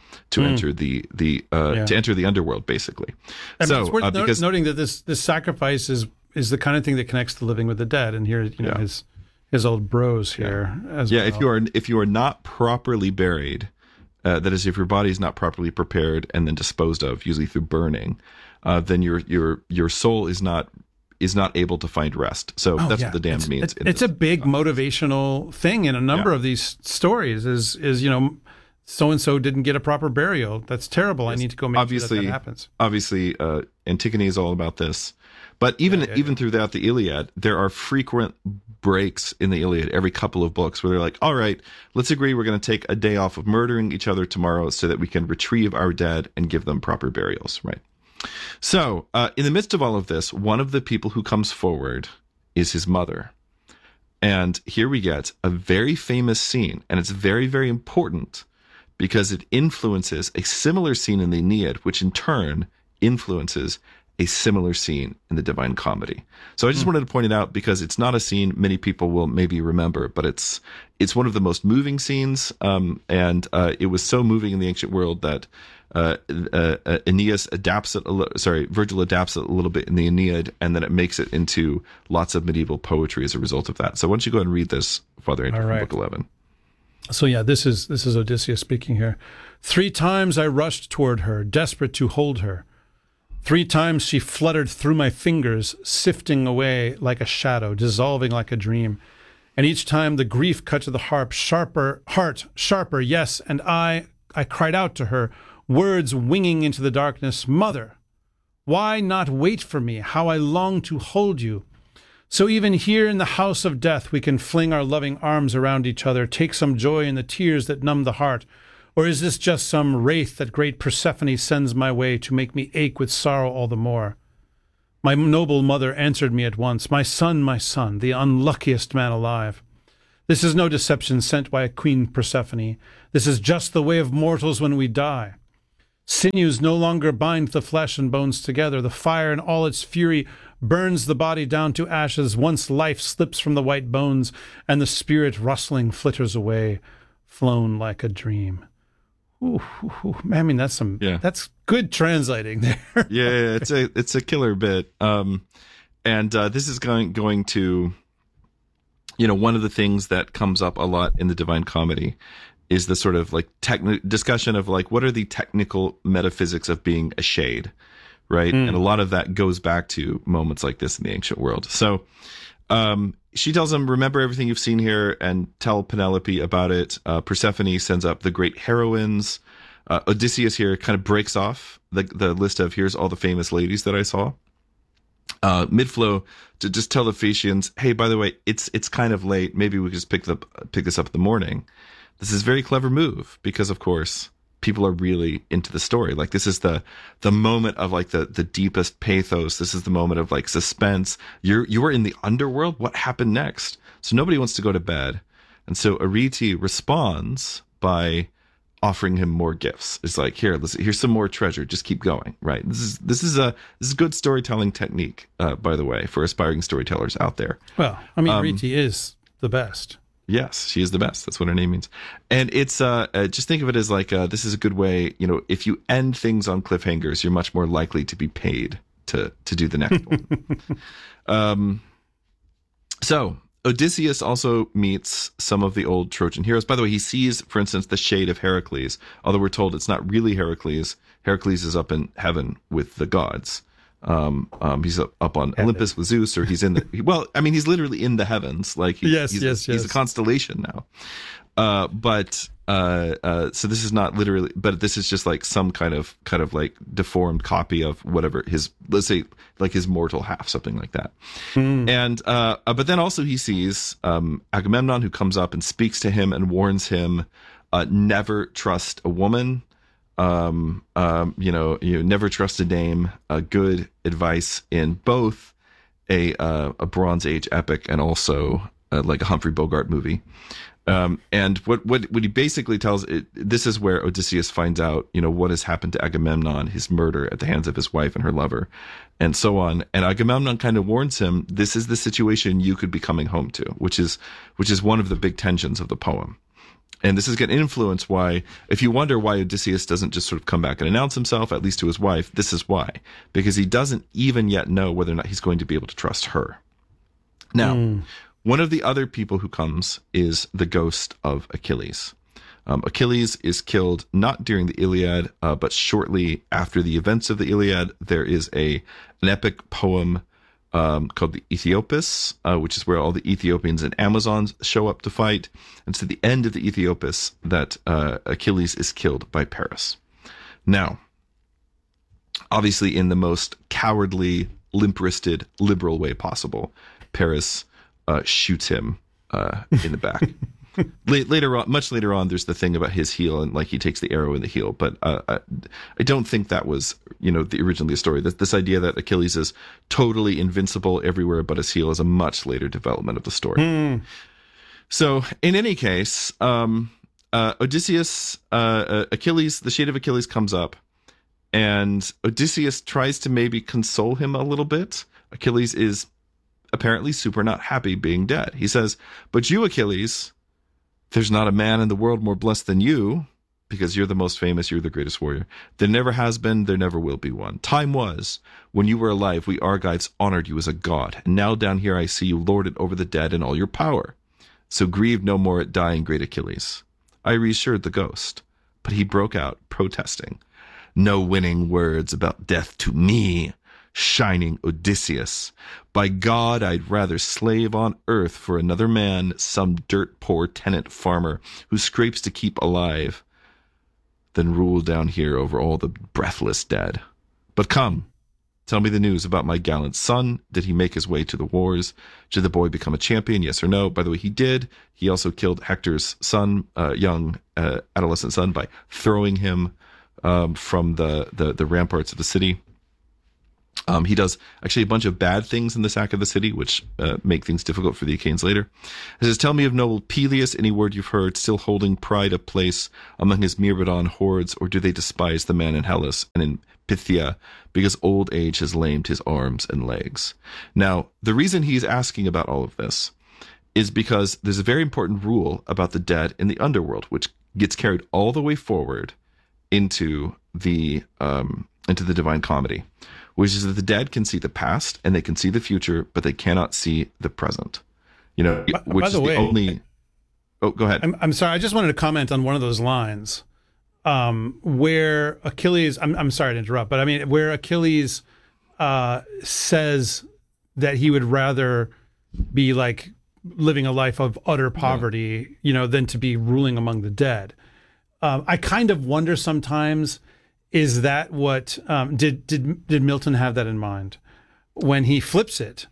S1: the underworld, basically.
S2: I mean, it's worth noting that this sacrifice is the kind of thing that connects the living with the dead, and here his old bros here as well.
S1: If you are not properly buried, that is, if your body is not properly prepared and then disposed of, usually through burning, then your soul is not able to find rest. So that's what the damned means.
S2: It's a big motivational thing in a number of these stories is so-and-so didn't get a proper burial. That's terrible. Yes. I need to go make sure that happens.
S1: Obviously, Antigone is all about this. But even throughout the Iliad, there are frequent breaks in the Iliad every couple of books where they're like, all right, let's agree we're going to take a day off of murdering each other tomorrow so that we can retrieve our dead and give them proper burials, right? So, in the midst of all of this, one of the people who comes forward is his mother. And here we get a very famous scene, and it's very, very important because it influences a similar scene in the Aeneid, which in turn influences a similar scene in the Divine Comedy. So I just wanted to point it out because it's not a scene many people will maybe remember, but it's one of the most moving scenes, and it was so moving in the ancient world that Virgil adapts it a little bit in the Aeneid, and then it makes it into lots of medieval poetry as a result of that. So why don't you go ahead and read this, Father Andrew, from Book 11.
S2: So yeah, this is Odysseus speaking here. 3 times I rushed toward her, desperate to hold her. 3 times she fluttered through my fingers, sifting away like a shadow, dissolving like a dream. And each time the grief cut to the heart, sharper, yes, and I cried out to her, words winging into the darkness, Mother, why not wait for me? How I long to hold you. So even here in the house of death, we can fling our loving arms around each other, take some joy in the tears that numb the heart. Or is this just some wraith that great Persephone sends my way to make me ache with sorrow all the more? My noble mother answered me at once, my son, the unluckiest man alive. This is no deception sent by a Queen Persephone. This is just the way of mortals when we die. Sinews no longer bind the flesh and bones together. The fire in all its fury burns the body down to ashes. Once life slips from the white bones, and the spirit rustling flitters away, flown like a dream. Ooh, I mean, that's good translating there.
S1: Yeah, it's a killer bit. And this is going to, one of the things that comes up a lot in the Divine Comedy is the sort of like discussion of like, what are the technical metaphysics of being a shade, right? And a lot of that goes back to moments like this in the ancient world. So she tells him, remember everything you've seen here and tell Penelope about it. Persephone sends up the great heroines. Odysseus here kind of breaks off the list of here's all the famous ladies that I saw. Mid-flow to just tell the Phaeacians, hey, by the way, it's kind of late. Maybe we could just pick this up in the morning. This is a very clever move because, of course, people are really into the story. Like, this is the moment of like the deepest pathos. This is the moment of like suspense. You were in the underworld. What happened next? So nobody wants to go to bed. And so Arete responds by offering him more gifts. It's like, here's some more treasure. Just keep going. Right. This is good storytelling technique, by the way, for aspiring storytellers out there.
S2: Well, I mean, Arete is the best.
S1: Yes, she is the best. That's what her name means. And it's just think of it as like this is a good way. If you end things on cliffhangers, you're much more likely to be paid to do the next one. So Odysseus also meets some of the old Trojan heroes. By the way, he sees, for instance, the shade of Heracles. Although we're told it's not really Heracles. Heracles is up in heaven with the gods. He's up on Olympus with Zeus, or he's he's literally in the heavens. Like he's a constellation now. So this is not literally, but this is just like some kind of like deformed copy of whatever let's say like his mortal half, something like that. And but then also he sees Agamemnon, who comes up and speaks to him and warns him, never trust a woman. You never trust a dame. Good advice in both a Bronze Age epic and also like a Humphrey Bogart movie. And what he basically tells this is where Odysseus finds out, what has happened to Agamemnon, his murder at the hands of his wife and her lover, and so on. And Agamemnon kind of warns him, this is the situation you could be coming home to, which is one of the big tensions of the poem. And this is going to influence why, if you wonder why Odysseus doesn't just sort of come back and announce himself, at least to his wife, this is why. Because he doesn't even yet know whether or not he's going to be able to trust her. Now, one of the other people who comes is the ghost of Achilles. Achilles is killed not during the Iliad, but shortly after the events of the Iliad. There is an epic poem called the Aethiopis, which is where all the Ethiopians and Amazons show up to fight. And it's at the end of the Aethiopis that Achilles is killed by Paris. Now, obviously in the most cowardly, limp-wristed, liberal way possible, Paris shoots him in the back. Much later on, there's the thing about his heel, and like he takes the arrow in the heel. But I don't think that was, originally a story. This idea that Achilles is totally invincible everywhere but his heel is a much later development of the story. So in any case, Odysseus, Achilles, the shade of Achilles comes up, and Odysseus tries to maybe console him a little bit. Achilles is apparently super not happy being dead. He says, but you, Achilles, there's not a man in the world more blessed than you, because you're the most famous, you're the greatest warrior. There never has been, there never will be one. Time was, when you were alive, we Argives honored you as a god, and now down here I see you lord it over the dead in all your power. So grieve no more at dying, great Achilles. I reassured the ghost, but he broke out, protesting. No winning words about death to me, shining Odysseus. By God, I'd rather slave on earth for another man, some dirt-poor tenant farmer who scrapes to keep alive, than rule down here over all the breathless dead. But come, Tell me the news about my gallant son. Did he make his way to the wars? Should the boy become a champion? Yes or no? By the way, he did. He also killed Hector's son, young adolescent son, by throwing him from the ramparts of the city. He does actually a bunch of bad things in the sack of the city, which make things difficult for the Achaeans later. It says, tell me of noble Peleus, any word you've heard, still holding pride a place among his Myrmidon hordes, or do they despise the man in Hellas and in Phthia because old age has lamed his arms and legs? Now, the reason he's asking about all of this is because there's a very important rule about the dead in the underworld, which gets carried all the way forward into the Divine Comedy, which is that the dead can see the past and they can see the future, but they cannot see the present. You know, which is the only. Oh, go ahead.
S2: I'm sorry. I just wanted to comment on one of those lines where Achilles. I'm sorry to interrupt, but I mean where Achilles says that he would rather be like living a life of utter poverty, you know, than to be ruling among the dead. I kind of wonder sometimes. Is that what did Milton have that in mind when he flips it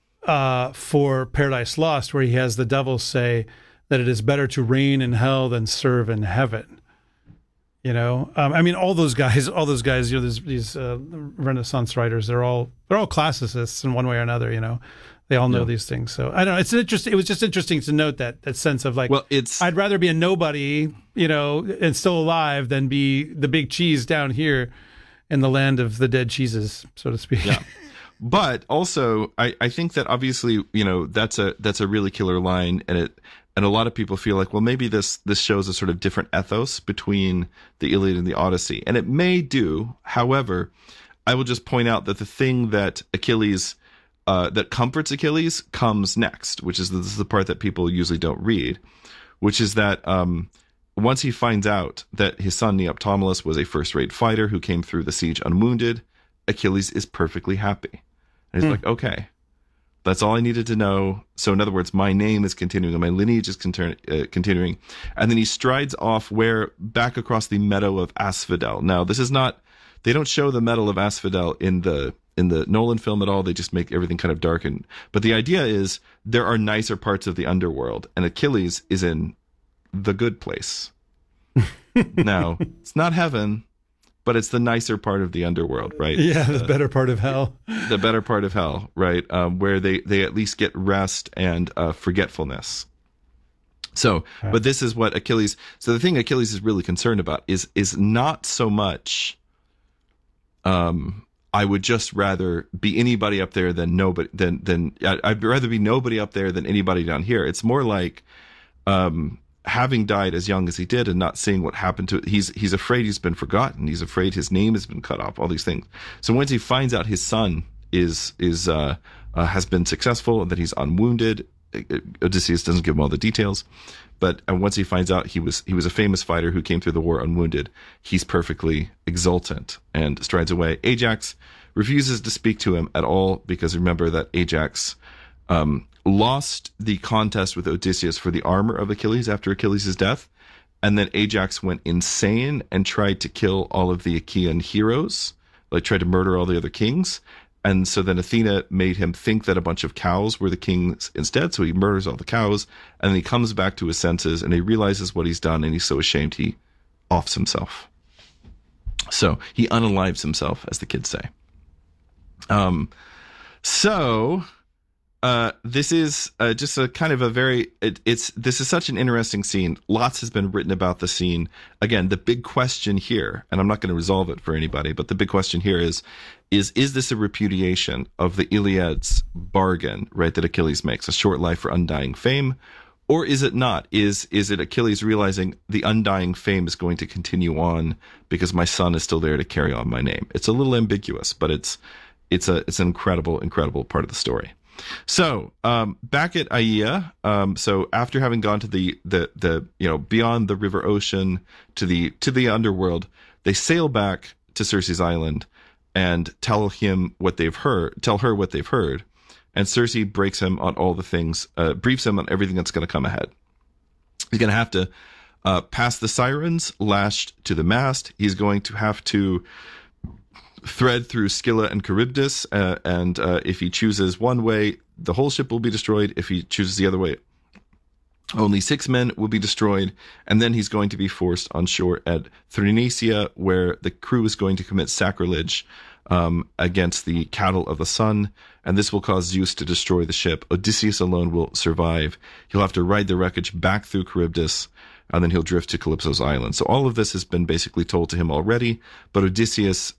S2: for Paradise Lost, where he has the devil say that it is better to reign in hell than serve in heaven? You know, I mean, all those guys. You know, these Renaissance writers. They're all classicists in one way or another. You know, they all know these things. So I don't know. It's interesting. It was just interesting to note that sense of like, I'd rather be a nobody, you know, and still alive than be the big cheese down here in the land of the dead cheeses, so to speak.
S1: Yeah. But also, I think that obviously, you know, that's a really killer line, and a lot of people feel like, well, maybe this shows a sort of different ethos between the Iliad and the Odyssey, and it may do. However, I will just point out that the thing that Achilles that comforts Achilles comes next, which is this is the part that people usually don't read, which is that once he finds out that his son Neoptolemus was a first-rate fighter who came through the siege unwounded, Achilles is perfectly happy. And he's like, okay, that's all I needed to know. So in other words, my name is continuing and my lineage is continuing. And then he strides off back across the meadow of Asphodel. Now, this is not, they don't show the meadow of Asphodel in the Nolan film at all. They just make everything kind of darkened. But the idea is there are nicer parts of the underworld, and Achilles is in the good place. Now, it's not heaven, but it's the nicer part of the underworld, right?
S2: Yeah, the better part of hell.
S1: The better part of hell, right? Where they at least get rest and forgetfulness. So, but this is what Achilles. So the thing Achilles is really concerned about is not so much. I would just rather be anybody up there than nobody. I'd rather be nobody up there than anybody down here. It's more like having died as young as he did and not seeing what happened to it. He's afraid he's been forgotten. He's afraid his name has been cut off. All these things. So once he finds out his son has been successful and that he's unwounded, Odysseus doesn't give him all the details. But once he finds out he was a famous fighter who came through the war unwounded, he's perfectly exultant and strides away. Ajax refuses to speak to him at all because remember that Ajax lost the contest with Odysseus for the armor of Achilles after Achilles' death. And then Ajax went insane and tried to kill all of the Achaean heroes, like tried to murder all the other kings. And so then Athena made him think that a bunch of cows were the kings instead. So he murders all the cows and then he comes back to his senses and he realizes what he's done. And he's so ashamed, he offs himself. So he unalives himself, as the kids say. This is just a kind of a very, this is such an interesting scene. Lots has been written about the scene. Again, the big question here, and I'm not going to resolve it for anybody, but the big question here is this a repudiation of the Iliad's bargain, right, that Achilles makes, a short life for undying fame? Or is it not? Is it Achilles realizing the undying fame is going to continue on because my son is still there to carry on my name? It's a little ambiguous, but it's an incredible part of the story. So back at Aea, so after having gone to the beyond the river ocean to the underworld, they sail back to Circe's island and tell her what they've heard, and Circe breaks him on all the things, briefs him on everything that's going to come ahead. He's going to have to pass the sirens lashed to the mast. He's going to have to thread through Scylla and Charybdis, and if he chooses one way, the whole ship will be destroyed. If he chooses the other way, only 6 men will be destroyed, and then he's going to be forced on shore at Thrinacia, where the crew is going to commit sacrilege against the cattle of the sun, and this will cause Zeus to destroy the ship. Odysseus alone will survive. He'll have to ride the wreckage back through Charybdis, and then he'll drift to Calypso's island. So all of this has been basically told to him already, but Odysseus